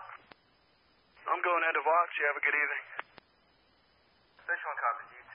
I'm going end of watch. You have a good evening. Station 1 copy.